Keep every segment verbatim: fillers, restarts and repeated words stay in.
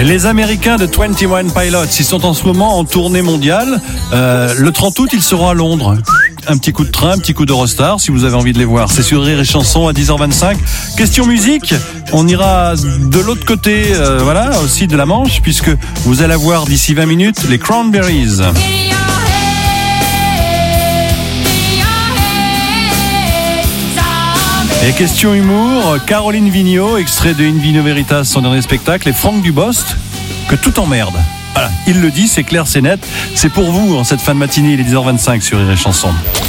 Les Américains de vingt et un Pilots, ils sont en ce moment en tournée mondiale. Euh, le trente août, ils seront à Londres. Un petit coup de train, un petit coup d'Eurostar, si vous avez envie de les voir. C'est sur Rire et Chanson à dix heures vingt-cinq. Question musique, on ira de l'autre côté, euh, voilà, aussi de la Manche, puisque vous allez voir d'ici vingt minutes les Cranberries. Et question humour, Caroline Vigneault, extrait de In Vino Veritas, son dernier spectacle, et Franck Dubost, que tout emmerde. Voilà, il le dit, c'est clair, c'est net. C'est pour vous en cette fin de matinée, il est dix heures vingt-cinq sur Rire et Chanson.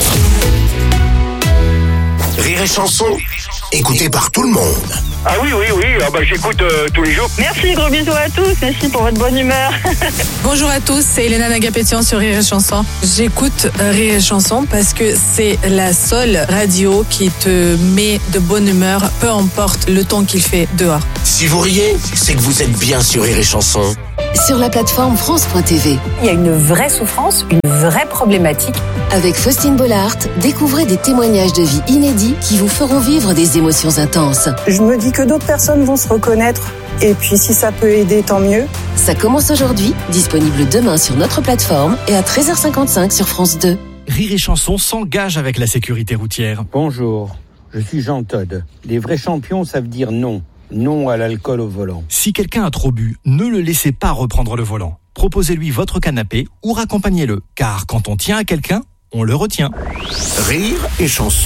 Rire et Chanson, écouté par tout le monde. Ah oui, oui, oui, ah bah, j'écoute euh, tous les jours. Merci, gros bisous à tous, merci pour votre bonne humeur. Bonjour à tous, c'est Elena Nagapétian sur Rire et Chanson. J'écoute Rire et Chanson parce que c'est la seule radio qui te met de bonne humeur, peu importe le temps qu'il fait dehors. Si vous riez, c'est que vous êtes bien sur Rire et Chanson. Sur la plateforme France point T V. Il y a une vraie souffrance, une vraie problématique. Avec Faustine Bollard, découvrez des témoignages de vie inédits qui vous feront vivre des émotions intenses. Je me dis que d'autres personnes vont se reconnaître. Et puis si ça peut aider, tant mieux. Ça commence aujourd'hui, disponible demain sur notre plateforme et à treize heures cinquante-cinq sur France deux. Rire et Chanson s'engage avec la sécurité routière. Bonjour, je suis Jean Todt. Les vrais champions savent dire non. Non à l'alcool au volant. Si quelqu'un a trop bu, ne le laissez pas reprendre le volant. Proposez-lui votre canapé ou raccompagnez-le. Car quand on tient à quelqu'un, on le retient. Rire et Chanson.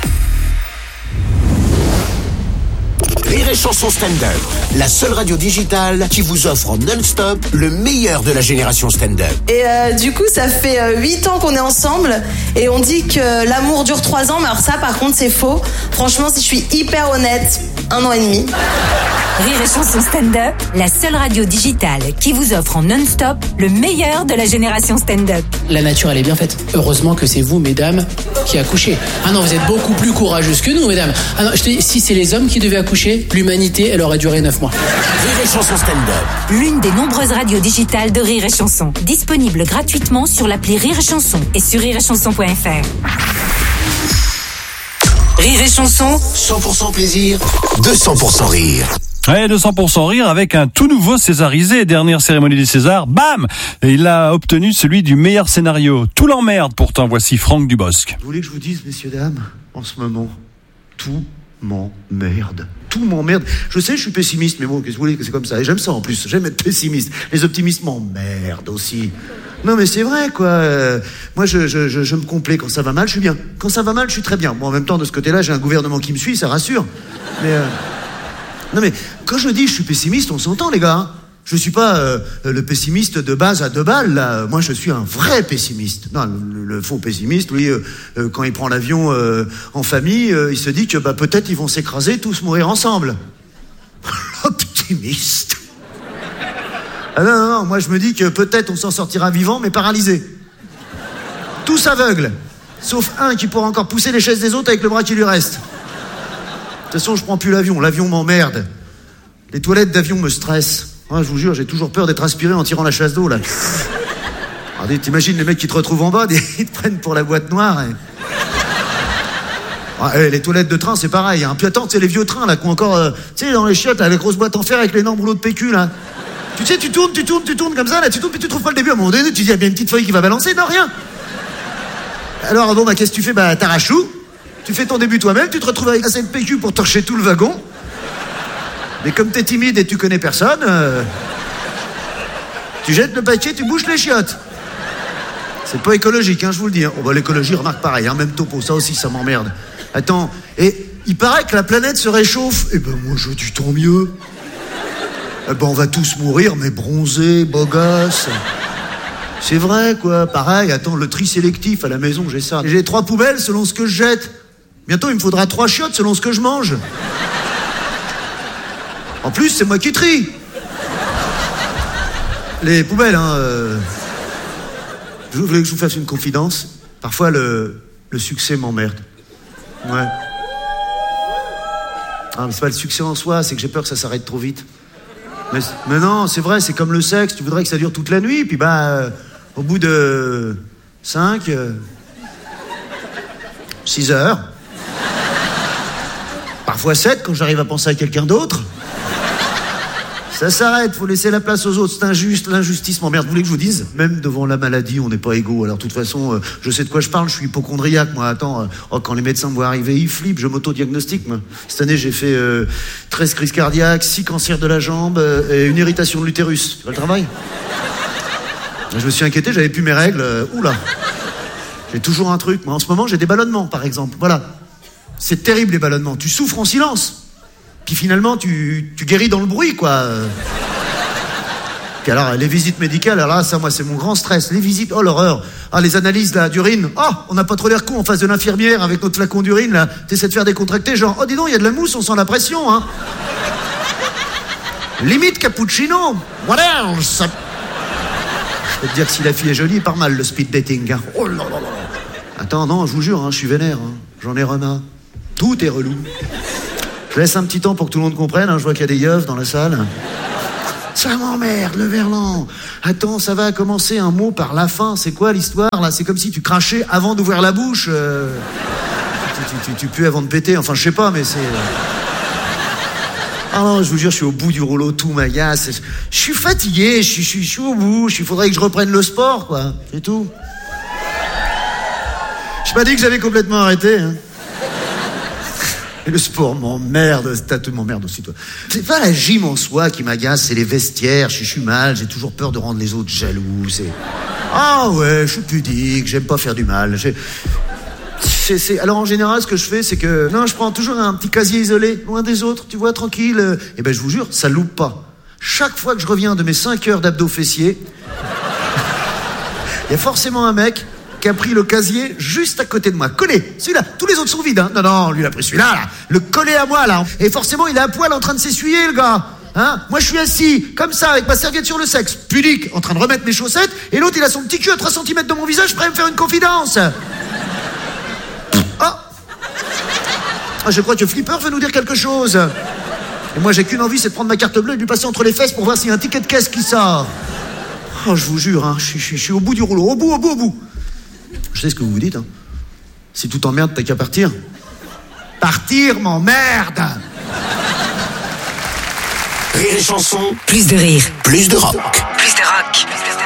Rire et Chanson stand-up, la seule radio digitale qui vous offre en non-stop le meilleur de la génération stand-up. Et euh, du coup, ça fait euh, huit ans qu'on est ensemble et on dit que l'amour dure trois ans, mais alors ça, par contre, c'est faux. Franchement, si je suis hyper honnête, un an et demi. Rire et Chanson stand-up, la seule radio digitale qui vous offre en non-stop le meilleur de la génération stand-up. La nature, elle est bien faite. Heureusement que c'est vous, mesdames, qui accouchez. Ah non, vous êtes beaucoup plus courageuses que nous, mesdames. Ah non, je te dis, si c'est les hommes qui devaient accoucher, l'humanité, elle aurait duré neuf mois. Rire et Chanson stand-up. L'une des nombreuses radios digitales de Rire et Chanson. Disponible gratuitement sur l'appli Rire et Chanson et sur rire et chanson point f r. Rire et Chanson, cent pour cent plaisir, deux cents pour cent rire. Ouais, deux cents pour cent rire avec un tout nouveau Césarisé. Dernière cérémonie des Césars, bam! Et il a obtenu celui du meilleur scénario. Tout l'emmerde pourtant, voici Franck Dubosc. Vous voulez que je vous dise, messieurs, dames, en ce moment, tout m'emmerde. Tout m'emmerde. Je sais, je suis pessimiste, mais bon, qu'est-ce que vous voulez, que c'est comme ça. Et j'aime ça en plus, j'aime être pessimiste. Les optimistes m'emmerdent aussi. Non mais c'est vrai quoi, euh, moi je, je, je, je me complais, quand ça va mal je suis bien, quand ça va mal je suis très bien. Bon en même temps de ce côté-là j'ai un gouvernement qui me suit, ça rassure. Mais euh... non mais quand je dis je suis pessimiste, on s'entend les gars, hein. Je suis pas euh, le pessimiste de base à deux balles là, moi je suis un vrai pessimiste. Non le, le faux pessimiste, oui, euh, euh, quand il prend l'avion euh, en famille, euh, il se dit que bah peut-être ils vont s'écraser, tous mourir ensemble. L'optimiste. Ah non, non, non, moi je me dis que peut-être on s'en sortira vivant, mais paralysé. Tous aveugles. Sauf un qui pourra encore pousser les chaises des autres avec le bras qui lui reste. De toute façon, je prends plus l'avion. L'avion m'emmerde. Les toilettes d'avion me stressent. Ah, je vous jure, j'ai toujours peur d'être aspiré en tirant la chasse d'eau, là. Alors, t'imagines les mecs qui te retrouvent en bas, ils te prennent pour la boîte noire. Et... Ah, et les toilettes de train, c'est pareil. Hein. Puis attends, c'est les vieux trains, là, qui ont encore... Euh, tu sais, dans les chiottes, avec les grosses boîtes en fer avec l'énorme rouleau de P Q, là. Tu sais, tu tournes, tu tournes, tu tournes comme ça, là, tu tournes, puis tu trouves pas le début. À un moment donné, tu dis, il y a bien une petite feuille qui va balancer. Non, rien. Alors, bon, bah, qu'est-ce que tu fais? Bah, t'arraches tout. Tu fais ton début toi-même, tu te retrouves avec assez de P Q pour torcher tout le wagon. Mais comme t'es timide et tu connais personne, euh, tu jettes le paquet, tu bouches les chiottes. C'est pas écologique, hein, je vous le dis. Hein. Oh, bah, l'écologie, remarque pareil, hein, même topo, ça aussi, ça m'emmerde. Attends, et il paraît que la planète se réchauffe. Eh ben, moi, je dis tant mieux. Eh ben, on va tous mourir, mais bronzés, beaux gosses. C'est vrai, quoi. Pareil, attends, le tri sélectif à la maison, j'ai ça. J'ai trois poubelles selon ce que je jette. Bientôt, il me faudra trois chiottes selon ce que je mange. En plus, c'est moi qui trie. Les poubelles, hein. Euh... Vous voulez que je vous fasse une confidence? Parfois, le, le succès m'emmerde. Ouais. Ah, mais c'est pas le succès en soi, c'est que j'ai peur que ça s'arrête trop vite. Mais, mais non, c'est vrai, c'est comme le sexe. Tu voudrais que ça dure toute la nuit, puis bah, euh, au bout de cinq, euh, six heures, parfois sept quand j'arrive à penser à quelqu'un d'autre, Ça s'arrête, faut laisser la place aux autres. C'est injuste, l'injustice m'emmerde. Vous voulez que je vous dise? Même devant la maladie, on n'est pas égaux. Alors, de toute façon, euh, je sais de quoi je parle, je suis hypocondriaque, moi. Attends, euh, oh, quand les médecins me voient arriver, ils flippent, je m'auto-diagnostique, moi. Cette année, j'ai fait euh, treize crises cardiaques, six cancers de la jambe euh, et une irritation de l'utérus. Tu vois le travail? Je me suis inquiété, j'avais plus mes règles. Euh, oula. J'ai toujours un truc. Moi, en ce moment, j'ai des ballonnements, par exemple. Voilà. C'est terrible, les ballonnements. Tu souffres en silence. Puis finalement, tu, tu guéris dans le bruit, quoi. Puis alors, les visites médicales, alors là, ça, moi, c'est mon grand stress. Les visites, oh, l'horreur. Ah, les analyses, là, d'urine. Oh, on n'a pas trop l'air con en face de l'infirmière avec notre flacon d'urine, là. T'essaies de faire décontracter, genre, oh, dis donc, il y a de la mousse, on sent la pression, hein. Limite cappuccino. What else? Je peux te dire que si la fille est jolie, il part mal, le speed dating, hein. Oh là là là. Attends, non, je vous jure, hein, je suis vénère, hein. J'en ai remarre. Tout est relou. Je laisse un petit temps pour que tout le monde comprenne, hein. Je vois qu'il y a des yeufs dans la salle. Ça m'emmerde, le verlan. Attends, ça va commencer un mot par la fin. C'est quoi l'histoire, là? C'est comme si tu crachais avant d'ouvrir la bouche. Euh... Tu, tu, tu, tu pues avant de péter. Enfin, je sais pas, mais c'est... Ah non, je vous jure, je suis au bout du rouleau, tout m'agace. Je suis fatigué, je suis, je suis, je suis au bout. Il faudrait que je reprenne le sport, quoi. C'est tout. Je pas dit que j'avais complètement arrêté, hein. Et le sport m'emmerde, t'as tout m'emmerde aussi, toi. C'est pas la gym en soi qui m'agace, c'est les vestiaires. Je suis mal, j'ai toujours peur de rendre les autres jaloux. C'est... Ah ouais, je suis pudique, j'aime pas faire du mal. J'ai... C'est, c'est... Alors en général, ce que je fais, c'est que... Non, je prends toujours un petit casier isolé, loin des autres, tu vois, tranquille. Et ben, je vous jure, ça loupe pas. Chaque fois que je reviens de mes cinq heures d'abdos fessiers, il y a forcément un mec qui a pris le casier juste à côté de moi, collé, celui-là, tous les autres sont vides, hein. Non, non, lui il a pris celui-là, là, le collé à moi, là, et forcément il est à poil en train de s'essuyer, le gars, hein. Moi je suis assis, comme ça, avec ma serviette sur le sexe, pudique, en train de remettre mes chaussettes, et l'autre il a son petit cul à trois centimètres de mon visage, prêt à me faire une confidence. Ah, ah je crois que Flipper veut nous dire quelque chose. Et moi j'ai qu'une envie, c'est de prendre ma carte bleue et de lui passer entre les fesses pour voir s'il y a un ticket de caisse qui sort. Oh, je vous jure, hein, je, je, je suis au bout du rouleau, au bout, au bout, au bout. Je sais ce que vous vous dites, hein. Si tout t'emmerde, t'as qu'à partir. Partir, m'emmerde. Rire et chanson. Plus de rire. Plus de rock. Plus de rock. Plus de